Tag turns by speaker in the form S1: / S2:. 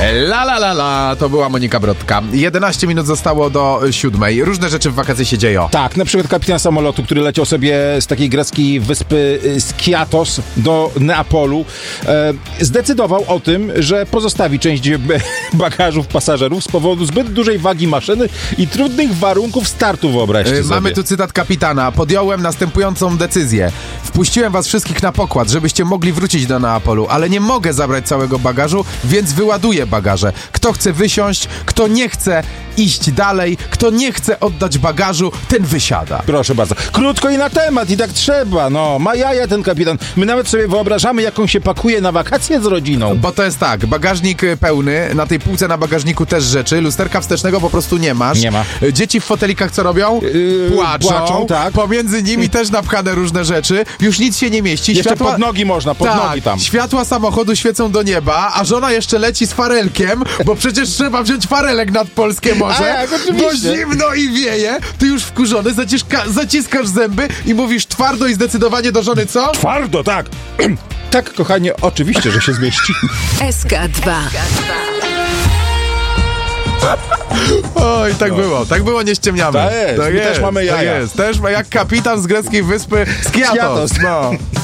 S1: La la la la, to była Monika Brodka. 11 minut zostało do 7. Różne rzeczy w wakacje się dzieją.
S2: Tak, na przykład kapitan samolotu, który leciał sobie z takiej greckiej wyspy Skiathos do Neapolu, zdecydował o tym, że pozostawi część bagażów pasażerów z powodu zbyt dużej wagi maszyny i trudnych warunków startu, wyobraźcie sobie.
S1: Mamy tu cytat kapitana. Podjąłem następującą decyzję. Wpuściłem was wszystkich na pokład, żebyście mogli wrócić do Neapolu, ale nie mogę zabrać całego bagażu, więc wyładuję bagaże. Kto chce wysiąść, kto nie chce iść dalej, kto nie chce oddać bagażu, ten wysiada.
S2: Proszę bardzo. Krótko i na temat, i tak trzeba, no. Ma jaja ten kapitan. My nawet sobie wyobrażamy, jaką się pakuje na wakacje z rodziną.
S1: Bo to jest tak, bagażnik pełny, na tej półce na bagażniku też rzeczy, lusterka wstecznego po prostu nie masz.
S2: Nie ma.
S1: Dzieci w fotelikach co robią? Płaczą,
S2: tak.
S1: Pomiędzy nimi też napchane różne rzeczy, już nic się nie mieści.
S2: Jeszcze pod nogi można, pod nogi tam.
S1: Światła samochodu świecą do nieba, a żona jeszcze leci z farelkiem, bo przecież trzeba wziąć farelek nad polskie morze, bo zimno i wieje. Ty już wkurzony, zaciskasz zęby i mówisz twardo i zdecydowanie do żony, co?
S2: Twardo, tak. Tak, kochanie, oczywiście, że się zmieści.
S3: SK2.
S1: Oj, tak było, nie ściemniamy.
S2: Tak jest, my też mamy jaja.
S1: Tak jest, też jak kapitan z greckiej wyspy Skiathos. No.